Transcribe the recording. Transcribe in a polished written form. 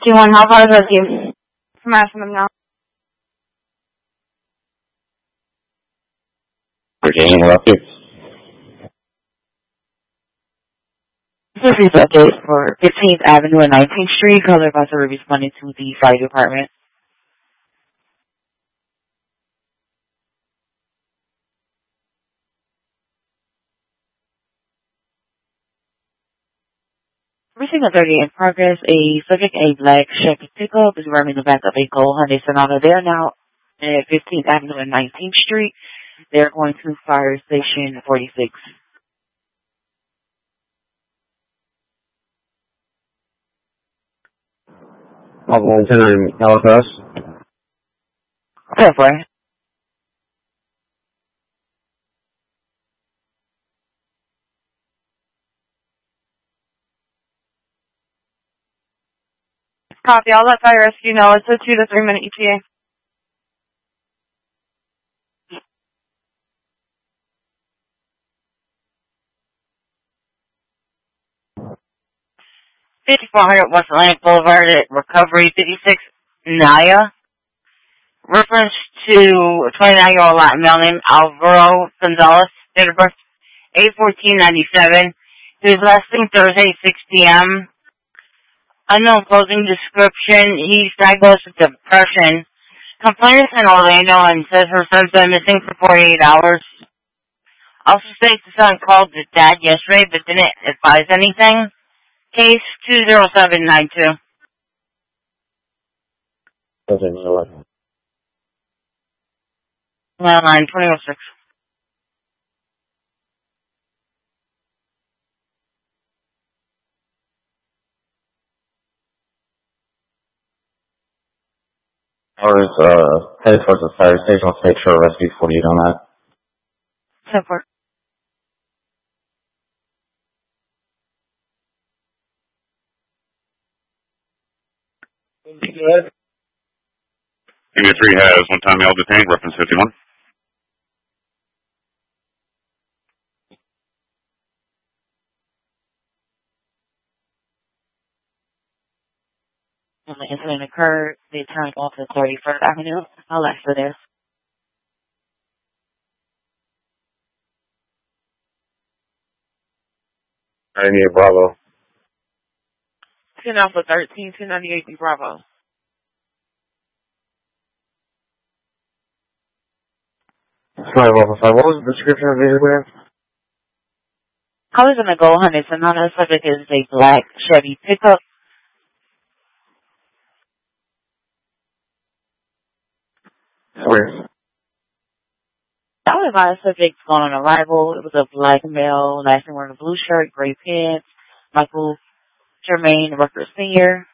T1, how far is our team? I'm asking them now. Okay, interrupt you. This is a update for 15th Avenue and 19th Street. Color advisor responding to the fire department. Recent authority in progress. A subject, a black Chevy pickup, is running the back of a gold Hyundai Sonata. They are now at 15th Avenue and 19th Street. They're going to Fire Station 46. Lieutenant, I'm Calipos. Go for it. Copy. I'll let fire rescue know. It's a 2 to 3 minute ETA. $5,400 West Atlantic Boulevard at Recovery 56 Naya. Reference to a 29-year-old Latin male named Alvaro Gonzalez, date of birth 8/14/97. He was last seen Thursday, 6 p.m. Unknown closing description. He's diagnosed with depression. Complainant in Orlando and says her son's been missing for 48 hours. Also states the son called the dad yesterday but didn't advise anything. Case 20792. Line 2006. I was headed towards the fire station. I'll make sure rescue 48 on that. Support. Unit 3 has one time male detained, reference 51. When the incident occurred, they turned off at 31st Avenue. I'll ask for this. I need a Bravo. 10 Alpha 13, 298 Bravo. Sorry, Level 5. What was the description of the vehicle? Colors in the gold Hyundai Sonata. Subject is a black Chevy pickup. Where? I would advise subject's gone on arrival. It was a black male, last name wearing a blue shirt, gray pants, Michael Germain, Rucker Sr.